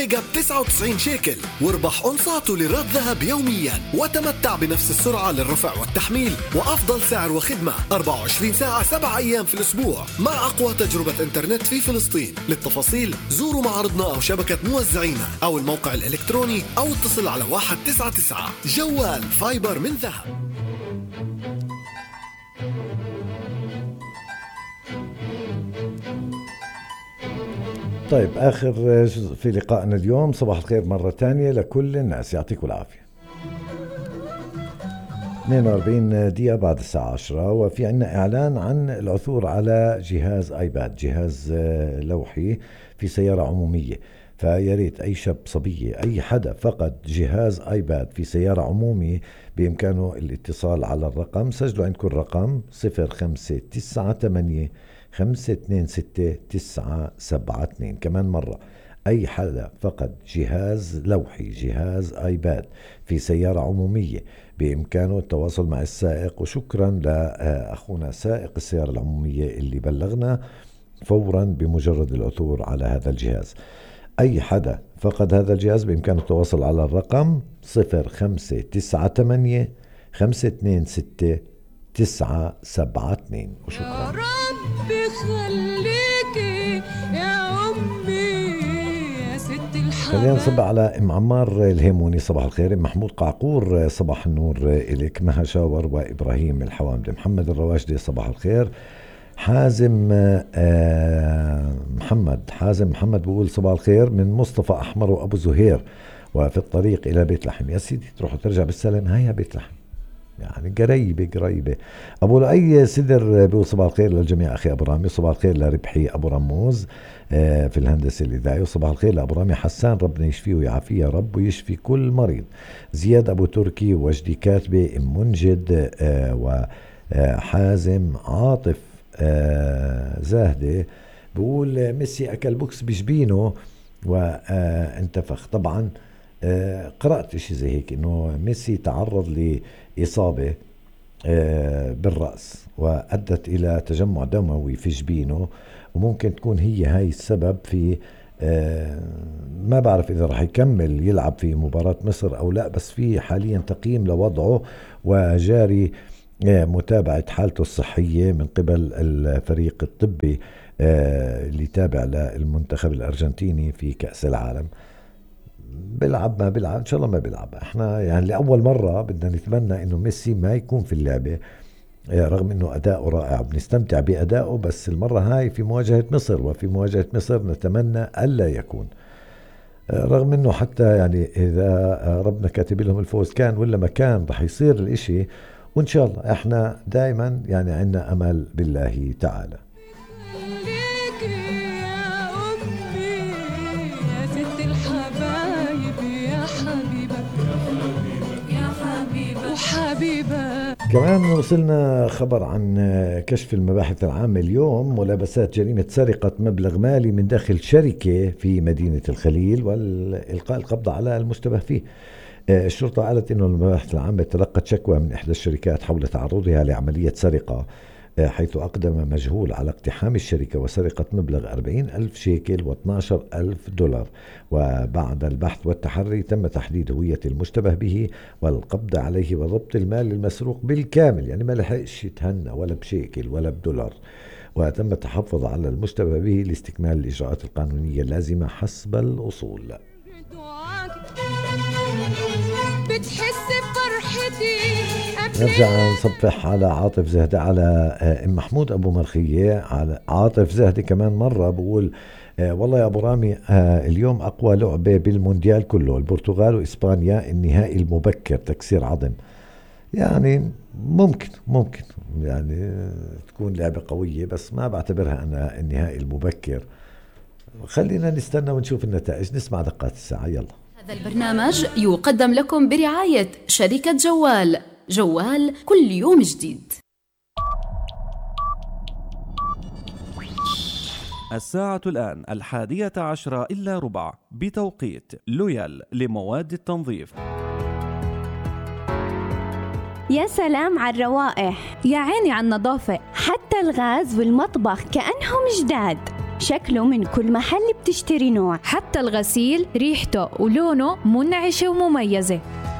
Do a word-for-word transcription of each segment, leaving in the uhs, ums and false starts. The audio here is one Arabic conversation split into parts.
ميجا ب تسعة وتسعين شيكل، واربح قنصاته لراد ذهب يوميا، وتمتع بنفس السرعة للرفع والتحميل وأفضل سعر وخدمة أربعة وعشرين ساعة سبع أيام في الأسبوع مع أقوى تجربة إنترنت في فلسطين. للتفاصيل زوروا معرضنا أو شبكة موزعينا أو الموقع الإلكتروني أو اتصل على واحد تسعة تسعة. جوال فايبر من ذهب. طيب آخر جزء في لقائنا اليوم. صباح الخير مرة تانية لكل الناس، يعطيكم العافية. اثنين وأربعين دقيقة بعد الساعة عشرة، وفي عنا إعلان عن العثور على جهاز آيباد، جهاز لوحي في سيارة عمومية. فياريت أي شاب صبية أي حدا فقد جهاز آيباد في سيارة عمومي بإمكانه الاتصال على الرقم. سجلوا عندكم الرقم صفر خمسة تسعة ثمانية خمسة اثنين ستة تسعة سبعة اثنين. كمان مرة، أي حدا فقد جهاز لوحي جهاز آيباد في سيارة عمومية بإمكانه التواصل مع السائق. وشكرا لأخونا سائق السيارة العمومية اللي بلغنا فورا بمجرد العثور على هذا الجهاز. أي حدا فقد هذا الجهاز بإمكانه التواصل على الرقم صفر خمسة تسعة ثمانية خمسة اثنين ستة تسعة سبعة اثنين. وشكرا. يا ربي خليكي يا أمي يا ست الحبايب. خلينا نصب على ام عمار الهيموني. صباح الخير. ام محمود قعقور صباح النور إليك. مها شاور وإبراهيم الحوامدي. محمد الرواشدي صباح الخير. حازم آه محمد حازم محمد بقول صباح الخير من مصطفى أحمر وأبو زهير وفي الطريق إلى بيت لحم. يا سيدي تروح وترجع بالسلام، هيا بيت لحم يعني قريبة قريبة. أبو لؤي سدر بيقول صباح الخير للجميع أخي أبو رامي. صباح الخير لربحي أبو رموز آه في الهندسة الإذاعية. وصباح الخير لأبو رامي حسان، ربنا يشفيه ويعافيه يا رب ويشفي كل مريض. زياد أبو تركي وجدي كاتبة أم منجد آه وحازم عاطف آه زاهدة بقول ميسي أكل بوكس بجبينه وانتفخ. طبعا آه قرأت إشي زي هيك إنه ميسي تعرض لإصابة آه بالرأس وأدت إلى تجمع دموي في جبينه، وممكن تكون هي هاي السبب في آه ما بعرف إذا رح يكمل يلعب في مباراة مصر أو لا، بس في حاليا تقييم لوضعه وجاري متابعة حالته الصحية من قبل الفريق الطبي اللي تابع للمنتخب الأرجنتيني في كأس العالم. بيلعب ما بيلعب إن شاء الله ما بيلعب. احنا يعني لأول مرة بدنا نتمنى إنه ميسي ما يكون في اللعبة، رغم إنه أداؤه رائع بنستمتع بأدائه، بس المرة هاي في مواجهة مصر، وفي مواجهة مصر نتمنى ألا يكون، رغم إنه حتى يعني إذا ربنا كاتب لهم الفوز كان ولا ما كان رح يصير الإشي. وإن شاء الله إحنا دائما يعني عندنا أمل بالله تعالى. يا أمي يا ست الحبايب يا حبيبة يا حبيبة وحبيبة. كمان وصلنا خبر عن كشف المباحث العامة اليوم ملابسات جريمة سرقة مبلغ مالي من داخل شركة في مدينة الخليل والإلقاء القبض على المشتبه فيه. الشرطة قالت إنه المباحث العامة تلقت شكوى من إحدى الشركات حول تعرضها لعملية سرقة، حيث أقدم مجهول على اقتحام الشركة وسرقة مبلغ أربعين ألف شيكل واثني عشر ألف دولار. وبعد البحث والتحري تم تحديد هوية المشتبه به والقبض عليه وضبط المال المسروق بالكامل، يعني ما لحقش يتهنى ولا بشيكل ولا بدولار. وتم التحفظ على المشتبه به لاستكمال الإجراءات القانونية اللازمة حسب الأصول. بتحس بفرحتي. نرجع نصفح على عاطف زهدة على ام محمود ابو مرخية. على عاطف زهدة كمان مرة بقول آه والله يا ابو رامي آه اليوم اقوى لعبة بالمونديال كله، البرتغال واسبانيا النهائي المبكر تكسير عظم. يعني ممكن ممكن يعني تكون لعبة قوية، بس ما بعتبرها انا النهائي المبكر. خلينا نستنى ونشوف النتائج. نسمع دقات الساعة. يلا. هذا البرنامج يقدم لكم برعاية شركة جوال. جوال كل يوم جديد. الساعة الآن الحادية عشرة إلا ربع بتوقيت لويال لمواد التنظيف. يا سلام على الروائح، يا عيني على النظافة، حتى الغاز والمطبخ كأنهم جداد. شكله من كل محل بتشتري نوع. حتى الغسيل ريحته ولونه منعشة ومميزة.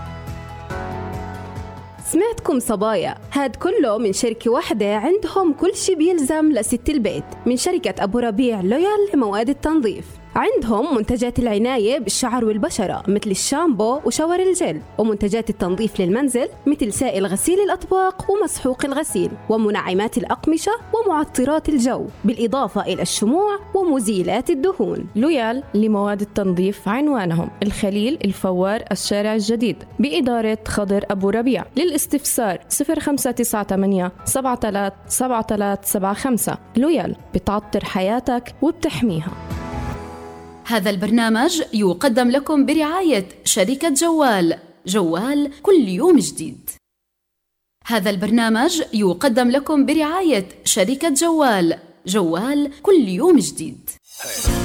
سمعتكم صبايا، هاد كله من شركة واحدة عندهم كل شي بيلزم لست البيت، من شركة أبو ربيع لويال لمواد التنظيف. عندهم منتجات العناية بالشعر والبشرة مثل الشامبو وشاور الجل، ومنتجات التنظيف للمنزل مثل سائل غسيل الأطباق ومسحوق الغسيل، ومنعمات الأقمشة ومعطرات الجو، بالإضافة إلى الشموع ومزيلات الدهون. لويال لمواد التنظيف عنوانهم الخليل الفوار الشارع الجديد بإدارة خضر أبو ربيع. للاستفسار صفر خمسة تسعة ثمانية سبعة ثلاثة سبعة ثلاثة سبعة خمسة. لويال بتعطر حياتك وبتحميها. هذا البرنامج يقدم لكم برعاية شركة جوال. جوال كل يوم جديد. هذا البرنامج يقدم لكم برعاية شركة جوال. جوال كل يوم جديد.